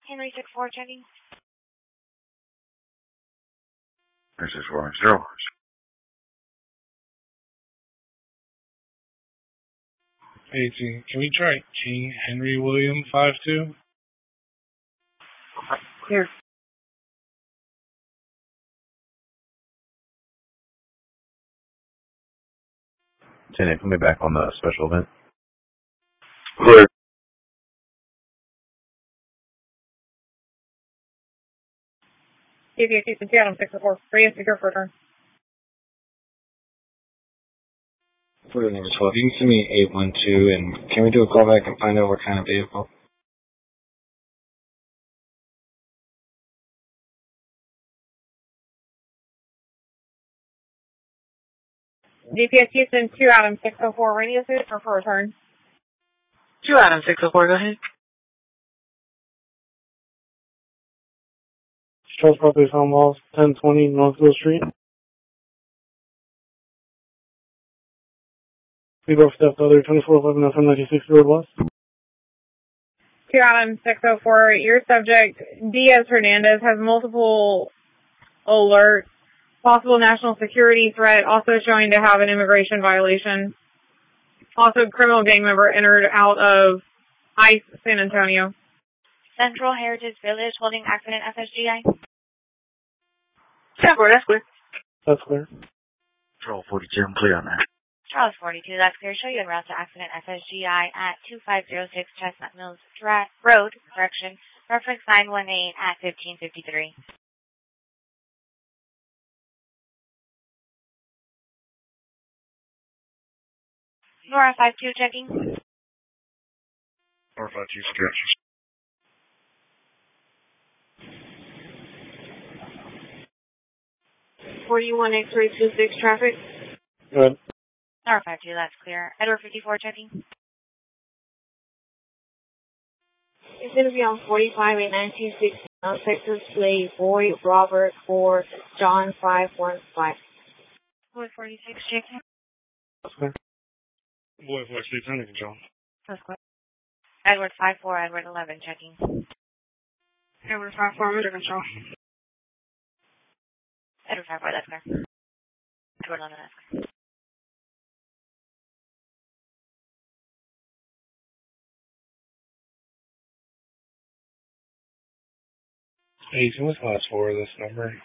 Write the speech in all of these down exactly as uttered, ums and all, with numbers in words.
Henry six four checking. Henry six four zero. eighteen. Can we try King Henry William five two? Clear. ten eight, put me back on the special event. Clear. C V Houston two Adam six four. Ready to secure for return. Clear number twelve. You can send me eight one two, and can we do a callback and find out what kind of vehicle? G P S Houston two Adam six oh four. Radio secure for return. two Adam six oh four, go ahead. Charles Property Farm Walls, ten twenty Northfield Street. We both stepped other twenty-four eleven F M ninety-six Road West. two Adam six oh four. Your subject, Diaz Hernandez, has multiple alerts. Possible national security threat, also showing to have an immigration violation. Also, criminal gang member entered out of ICE San Antonio. Central Heritage Village holding accident F S G I. ten four, that's clear. That's clear. Charles forty-two, I'm clear on that. Charles forty-two, that's clear. Show you en route to accident F S G I at two five zero six Chestnut Mills Dra- Road, correction, reference nine one eight at fifteen fifty-three. Nora five two checking. Nora five two, secure. forty-one X-ray two six traffic. Good. Nora five two, that's clear. Edward fifty-four checking. It's going to be on forty-five eight nineteen sixty, South Texas Plate, Boyd Robert four, John five one five. Boyd forty-six checking. That's clear. Boy forty-six, under control. That's clear. Edward five four, Edward eleven checking. Edward five four, under control. Edward five four, that's clear. Edward eleven, that's clear. eighteen, what's the last four of this number?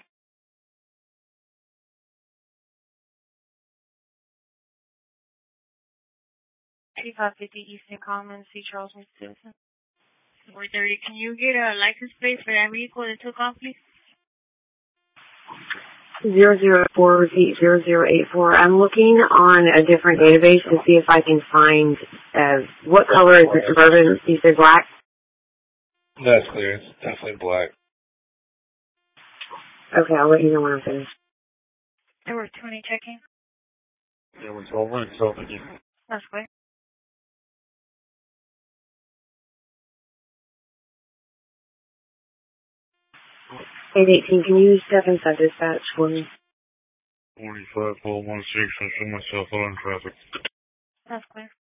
thirty-five fifty Eastern Commons, C. Charles Citizen. four thirty, can you get a license plate for that vehicle that took off, please? Zero zero four eight zero zero eight four. I'm looking on a different database to see if I can find uh, what color is the Suburban. You said black. That's clear. It's definitely black. Okay, I'll let you know when I'm finished. Edward twenty checking. Edward twelve, one, twelve, again. That's clear. eight eighteen, can you step inside dispatch for me? forty-five, twelve, one six, I show myself on traffic. That's clear.